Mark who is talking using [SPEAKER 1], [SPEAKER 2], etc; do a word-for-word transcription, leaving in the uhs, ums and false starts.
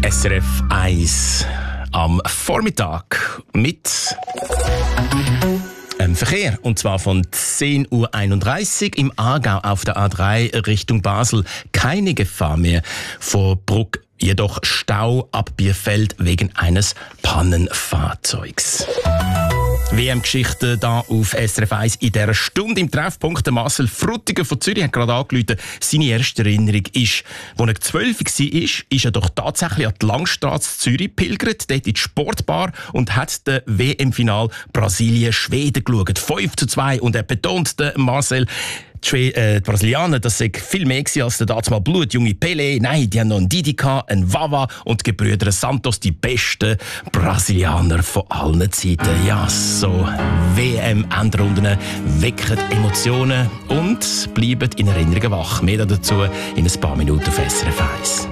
[SPEAKER 1] S R F eins am Vormittag mit ähm, Verkehr. Und zwar von zehn Uhr einunddreißig im Aargau auf der A drei Richtung Basel. Keine Gefahr mehr vor Bruck, jedoch Stau ab Bierfeld wegen eines Pannenfahrzeugs. W M-Geschichte da auf S R F eins in dieser Stunde im Treffpunkt. Der Marcel Frutiger von Zürich hat gerade angerufen, seine erste Erinnerung ist, als er zwölf war, ist, ist er doch tatsächlich an die Langstrasse Zürich pilgert, dort in die Sportbar und hat das W M-Final Brasilien-Schweden geschaut. fünf zu zwei. Und er betont, der Marcel, die, äh, die Brasilianer, das sei viel mehr gewesen als der damals mal blutjunge Pelé. Nein, die haben noch einen Didi, einen Wawa und die Gebrüder Santos, die besten Brasilianer von allen Zeiten. Ja, so W M-Endrunden wecken Emotionen und bleiben in Erinnerungen wach. Mehr dazu in ein paar Minuten auf S R F eins.